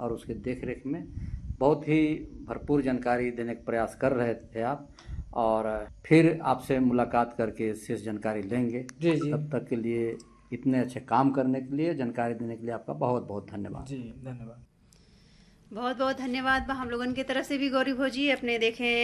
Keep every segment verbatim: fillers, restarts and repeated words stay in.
और उसके देख रेख में बहुत ही भरपूर जानकारी देने का प्रयास कर रहे थे आप, और फिर आपसे मुलाकात करके शेष जानकारी लेंगे। जी जी। तब तक के लिए, इतने अच्छे काम करने के लिए, जानकारी देने के लिए आपका बहुत बहुत धन्यवाद। जी धन्यवाद। बहुत बहुत धन्यवाद बा हम लोगन की तरफ से भी गौरी भोजी अपने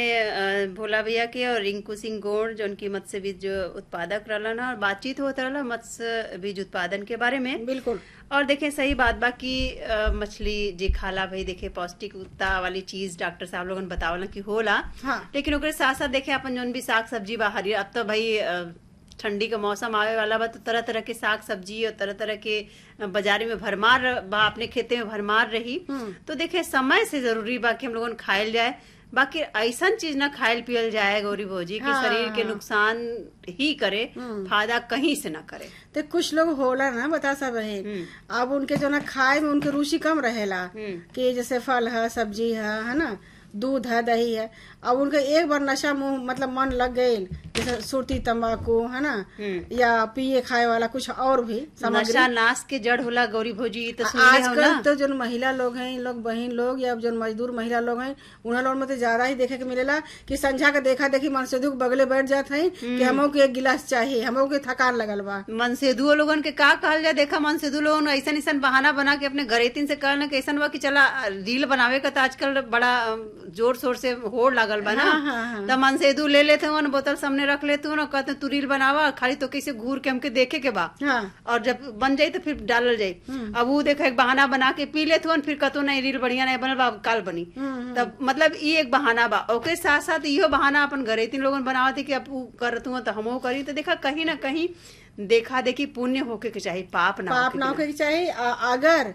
देखे भोला भैया के और रिंकू सिंह गोड़ जो उनकी मत्स्य बीज उत्पादक रहलन और बातचीत होता रहला मत्स्य बीज उत्पादन के बारे में। बिल्कुल। और देखे सही बात बा कि मछली जे खाला भाई देखे पौष्टिकता वाली चीज डॉक्टर साहब लोगन बतावला कि होला। हाँ। लेकिन ओकरे साथ साथ देखे अपन जोन भी साग सब्जी बा हरी, अब तो भाई ठंडी का मौसम आवे वाला बा तो तरह तरह के साग सब्जी और तरह तरह के बाजारी में भरमार बा, अपने खेते में भरमार रही। तो देखे समय से जरूरी बा कि हम लोगन खाइल जाए, बाकी ऐसा चीज ना खाइल पियल जाए गौरी भोजी कि शरीर के नुकसान ही करे, फायदा कहीं से ना करे। तो कुछ लोग होला ना बता सब है, अब उनके जो ना खाए में उनके रुचि कम रहेला कि जैसे फल है, सब्जी है, है ना, दूध है, दही है। अब उनका एक बार नशा मुंह मतलब मन लग गई, जैसे सुरती तंबाकू है ना, या पिए खाए वाला कुछ और भी नशा नाश के जड़ होला गौरी भोजी। तो आजकल तो जो महिला लोग हैं, इन लोग बहन लोग या जो मजदूर महिला लोग हैं, उन्हें लोग में तो ज्यादा ही देखे के मिलेला कि संझा का देखा देखी मनसेधु के बगले बैठ जाते हैं कि हमो के एक गिलास चाहिए, हमो के थकान लगल बा। मनसेधु लोगन के का कहल जाए, देखा मनसेधु लोगन ऐसा ऐसा बहाना बना के अपने घरेतीन से कहना कि ऐसा बा कि चला रील बनावे का तो आजकल बड़ा जोर शोर से होड़ लागल बा ना। हाँ, हाँ, हाँ। तो मनसेधु ले लेते हो ना, बोतल सामने रख लेते हो ना, कहते तू रील बनावा, खाली तो कैसे घूर के हमके देखे के बा। हाँ। और जब बन जाये तो फिर डालल जाये। अब वो देखो एक बहाना बना के पी लेते हो, फिर कहते नहीं रील बढ़िया नहीं बनल बा, काल बनी। तब मतलब ये एक बहाना बा। ओके साथ साथ इहो बहाना अपन घरेतीन लोगन बनावत कि अब करत हुआ तो हमो करी। तो देखा कहीं ना कहीं देखा देखी पुण्य होके के चाहिए, पाप ना पाप ना होके के चाहिए। अगर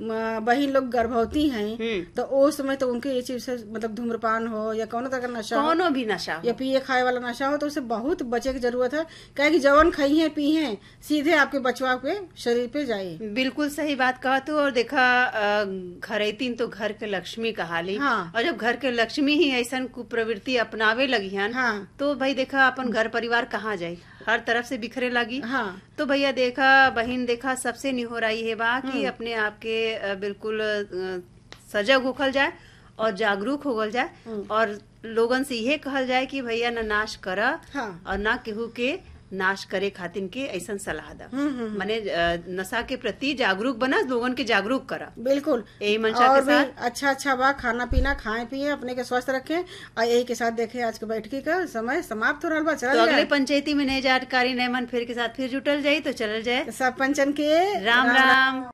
बहन लोग गर्भवती हैं तो उस समय तो उनके ये चीज से मतलब धूम्रपान हो या कौन तरह का नशा, कौनो भी नशा हो, या पिए खाए वाला नशा हो, तो उससे बहुत बचे की जरूरत है। क्या कि जवन खाई है पी है सीधे आपके बचवा के शरीर पे जाए। बिल्कुल सही बात कहा तू। और देखा घरेतीन तो घर के लक्ष्मी कहाली। हाँ। और जब घर के लक्ष्मी ही ऐसा कुप्रवृत्ति अपनावे लगी हन, हाँ। तो भाई देखा अपन घर परिवार कहाँ जाये, हर तरफ से बिखरे लगी। हाँ। तो भैया देखा बहन देखा सबसे निहोराई है बा कि अपने आप के बिल्कुल सजग होखल जाए और जागरूक होगल जाए, और लोगन से यह कहल जाए कि भैया न नाश करा। हाँ। और ना केहू के नाश करे खातिर के ऐसा सलाह दा। माने नशा के प्रति जागरूक बना, लोगन के जागरूक करा। बिल्कुल यही मंशा और के साथ अच्छा अच्छा बा खाना पीना खाए पिए, अपने के स्वस्थ रखें। और यही के साथ देखे आज के बैठकी का समय समाप्त हो रहा बा। तो अगले पंचायती में नई जानकारी नए मन फिर के साथ फिर जुटल जाये तो चलल जाए। सब पंचन के राम राम, राम।